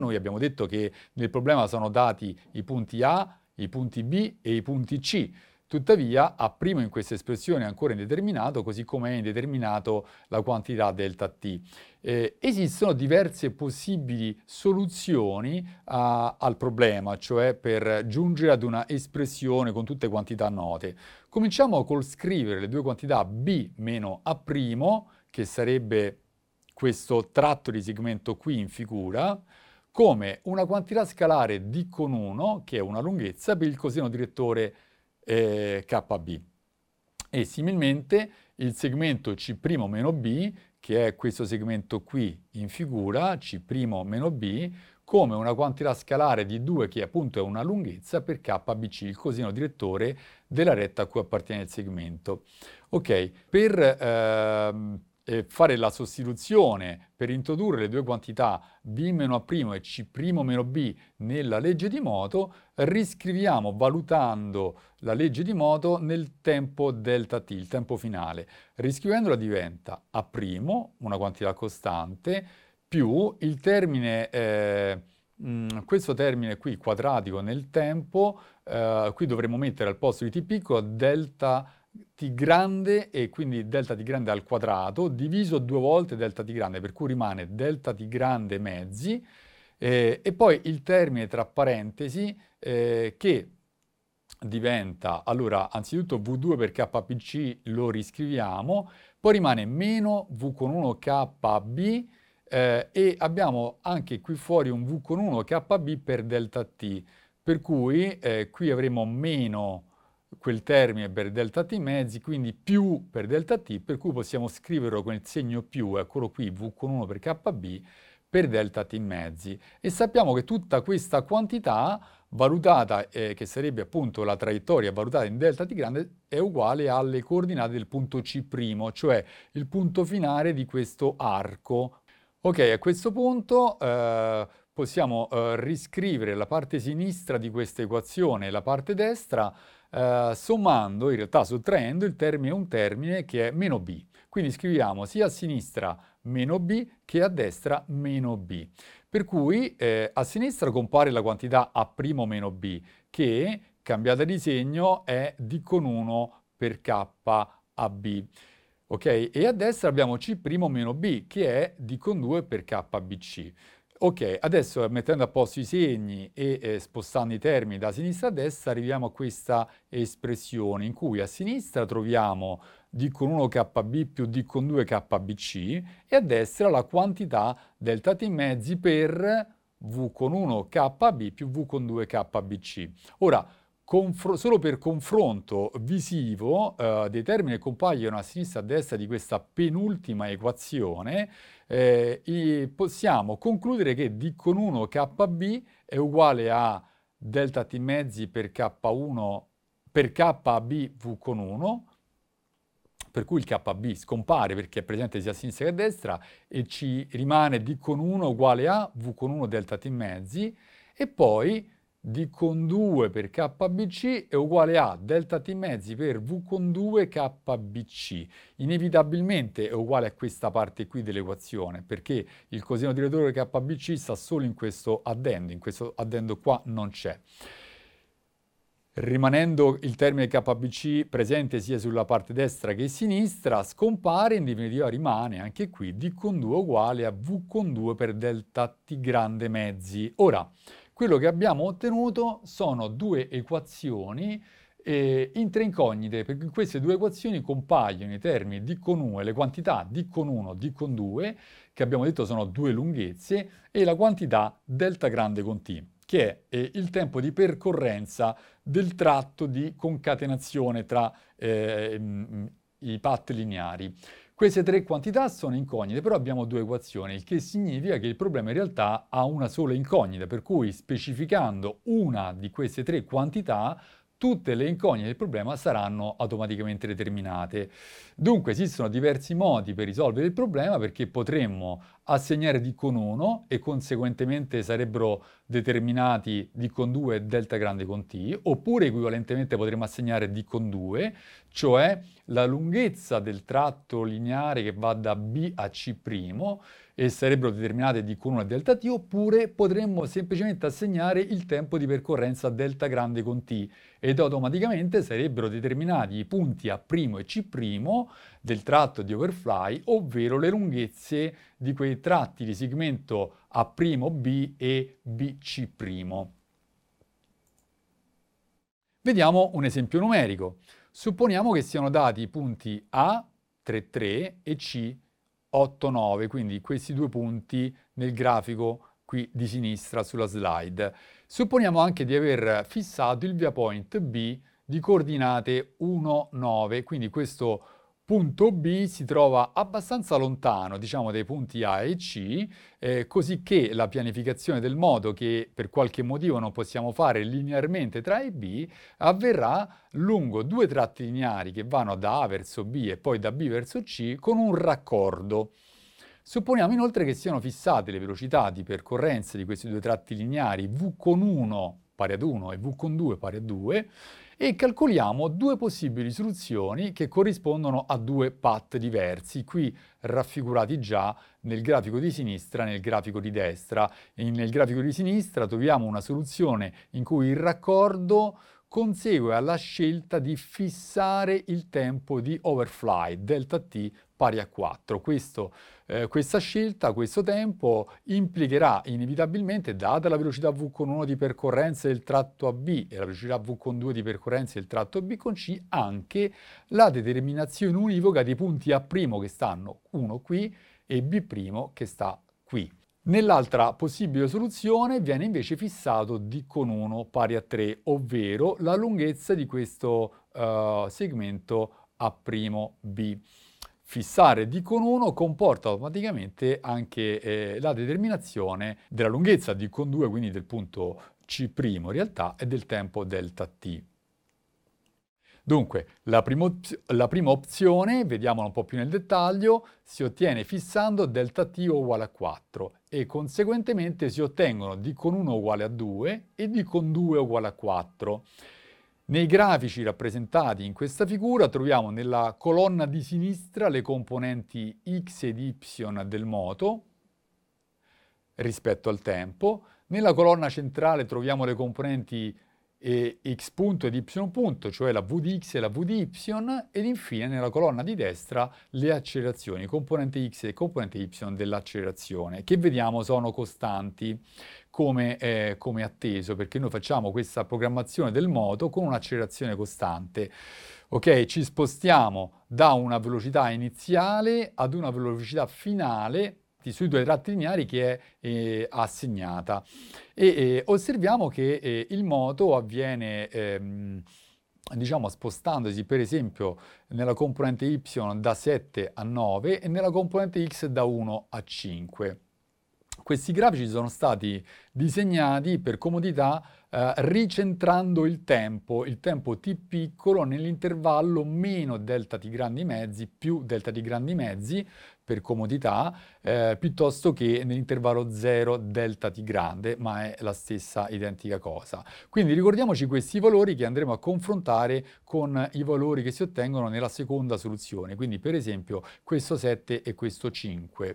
Noi abbiamo detto che nel problema sono dati i punti A, i punti B e i punti C. Tuttavia, A' in questa espressione è ancora indeterminato, così come è indeterminato la quantità delta T. Esistono diverse possibili soluzioni al problema, cioè per giungere ad una espressione con tutte quantità note. Cominciamo col scrivere le due quantità B meno A', che sarebbe questo tratto di segmento qui in figura, come una quantità scalare d con 1, che è una lunghezza, per il coseno direttore KB. E similmente il segmento C' meno B, che è questo segmento qui in figura, C' meno B, come una quantità scalare di 2, che appunto è una lunghezza, per KBC, il coseno direttore della retta a cui appartiene il segmento. Ok, per fare la sostituzione, per introdurre le due quantità B meno A' e C' meno B nella legge di moto, riscriviamo valutando la legge di moto nel tempo delta t, il tempo finale. Riscrivendola diventa A', una quantità costante, più il termine, questo termine qui quadratico nel tempo, qui dovremmo mettere al posto di t piccolo delta t grande, e quindi delta t grande al quadrato, diviso 2 volte delta t grande, per cui rimane delta t grande mezzi, e poi il termine tra parentesi che diventa, allora, anzitutto V2 per KBC lo riscriviamo, poi rimane meno V con 1 KB, e abbiamo anche qui fuori un V con 1 KB per delta T, per cui qui avremo meno quel termine per delta T mezzi, quindi più per delta T, per cui possiamo scriverlo con il segno più, eccolo qui, V con 1 per KB, per delta T mezzi. E sappiamo che tutta questa quantità valutata, che sarebbe appunto la traiettoria valutata in delta T grande, è uguale alle coordinate del punto C', cioè il punto finale di questo arco. Ok, a questo punto possiamo riscrivere la parte sinistra di questa equazione e la parte destra, sommando, in realtà sottraendo il termine un termine che è meno b. Quindi scriviamo sia a sinistra meno b che a destra meno b. Per cui a sinistra compare la quantità A' meno b, che, cambiata di segno, è d con 1 per KB. Ok? E a destra abbiamo C' meno B, che è D con 2 per KBC. Ok, adesso mettendo a posto i segni e spostando i termini da sinistra a destra, arriviamo a questa espressione in cui a sinistra troviamo D con 1 KB più D con 2 KBC, e a destra la quantità delta T mezzi per V con 1 KB più V con 2 KBC. Ora, solo per confronto visivo dei termini che compaiono a sinistra e a destra di questa penultima equazione, possiamo concludere che D con 1 KB è uguale a delta T mezzi per K1 per KB V con 1, per cui il KB scompare perché è presente sia a sinistra che a destra, e ci rimane D con 1 uguale a V con 1 delta T mezzi, e poi D con 2 per KBC è uguale a delta T mezzi per V con 2 KBC. Inevitabilmente è uguale a questa parte qui dell'equazione, perché il coseno direttore KBC sta solo in questo addendo qua non c'è. Rimanendo il termine KBC presente sia sulla parte destra che sinistra, scompare, in definitiva rimane anche qui D con 2 uguale a V con 2 per delta T grande mezzi. Ora, quello che abbiamo ottenuto sono due equazioni in tre incognite, perché in queste due equazioni compaiono i termini D con 1 e le quantità D con 1, D con 2, che abbiamo detto sono due lunghezze, e la quantità delta grande con T, che è il tempo di percorrenza del tratto di concatenazione tra i path lineari. Queste tre quantità sono incognite, però abbiamo due equazioni, il che significa che il problema in realtà ha una sola incognita, per cui specificando una di queste tre quantità, tutte le incognite del problema saranno automaticamente determinate. Dunque esistono diversi modi per risolvere il problema, perché potremmo assegnare D con 1 e conseguentemente sarebbero determinati D con 2 e delta grande con T, oppure equivalentemente potremmo assegnare D con 2, cioè la lunghezza del tratto lineare che va da B a C', e sarebbero determinate di con 1 e delta t, oppure potremmo semplicemente assegnare il tempo di percorrenza delta grande con t ed automaticamente sarebbero determinati i punti A' e C' del tratto di overfly, ovvero le lunghezze di quei tratti di segmento A'B e BC'. Vediamo un esempio numerico. Supponiamo che siano dati i punti A 3,3 e C 8,9, quindi questi due punti nel grafico qui di sinistra sulla slide. Supponiamo anche di aver fissato il via point B di coordinate 1, 9, quindi questo punto B si trova abbastanza lontano, diciamo, dai punti A e C, così che la pianificazione del modo, che per qualche motivo non possiamo fare linearmente tra A e B, avverrà lungo due tratti lineari che vanno da A verso B e poi da B verso C con un raccordo. Supponiamo inoltre che siano fissate le velocità di percorrenza di questi due tratti lineari V con 1 pari ad 1 e V con 2 pari a 2, e calcoliamo due possibili soluzioni che corrispondono a due path diversi, qui raffigurati già nel grafico di sinistra e nel grafico di destra. Nel grafico di sinistra troviamo una soluzione in cui il raccordo consegue alla scelta di fissare il tempo di overfly, delta t pari a 4. Questa scelta, questo tempo, implicherà inevitabilmente, data la velocità v con 1 di percorrenza del tratto AB e la velocità v con 2 di percorrenza del tratto B con C, anche la determinazione univoca dei punti A' che stanno uno qui e B' che sta qui. Nell'altra possibile soluzione viene invece fissato d con 1 pari a 3, ovvero la lunghezza di questo segmento A'B. Fissare d con 1 comporta automaticamente anche la determinazione della lunghezza d con 2, quindi del punto C' in realtà, e del tempo delta t. Dunque, la prima opzione, vediamola un po' più nel dettaglio, si ottiene fissando delta t uguale a 4 e conseguentemente si ottengono d con 1 uguale a 2 e d con 2 uguale a 4. Nei grafici rappresentati in questa figura troviamo nella colonna di sinistra le componenti x ed y del moto rispetto al tempo, nella colonna centrale troviamo le componenti x punto ed y punto, cioè la v di x e la v di y, ed infine nella colonna di destra le accelerazioni, componente x e componente y dell'accelerazione, che vediamo sono costanti, come atteso, perché noi facciamo questa programmazione del moto con un'accelerazione costante. Ok, ci spostiamo da una velocità iniziale ad una velocità finale sui due tratti lineari che è assegnata, e osserviamo che il moto avviene diciamo spostandosi per esempio nella componente y da 7 a 9 e nella componente x da 1 a 5. Questi grafici sono stati disegnati per comodità ricentrando il tempo t piccolo nell'intervallo meno delta t grandi mezzi più delta t grandi mezzi, per comodità, piuttosto che nell'intervallo 0 delta t grande, ma è la stessa identica cosa. Quindi ricordiamoci questi valori che andremo a confrontare con i valori che si ottengono nella seconda soluzione, quindi per esempio questo 7 e questo 5.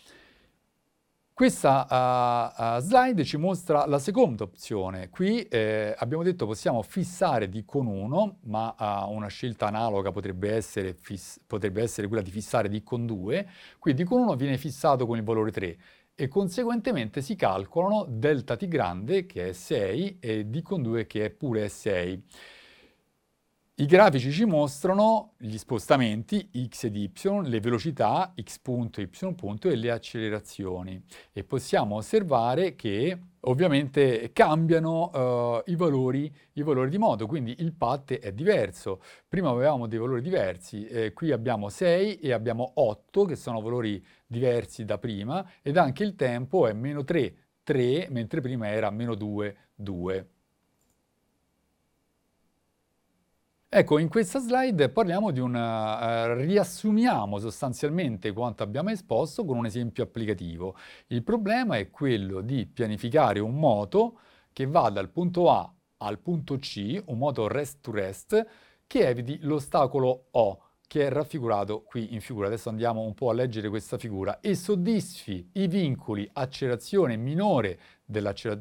Questa slide ci mostra la seconda opzione. Qui abbiamo detto possiamo fissare d con 1, ma una scelta analoga potrebbe essere quella di fissare d con 2. Qui d con 1 viene fissato con il valore 3 e conseguentemente si calcolano delta t grande, che è 6, e d con 2, che è pure 6. I grafici ci mostrano gli spostamenti x ed y, le velocità x punto e y punto e le accelerazioni, e possiamo osservare che ovviamente cambiano i valori di moto, quindi il path è diverso. Prima avevamo dei valori diversi, qui abbiamo 6 e abbiamo 8 che sono valori diversi da prima, ed anche il tempo è meno 3, 3, mentre prima era meno 2, 2. Ecco, in questa slide parliamo di riassumiamo sostanzialmente quanto abbiamo esposto con un esempio applicativo. Il problema è quello di pianificare un moto che va dal punto A al punto C, un moto rest to rest, che eviti l'ostacolo O, che è raffigurato qui in figura. Adesso andiamo un po' a leggere questa figura. E soddisfi i vincoli accelerazione minore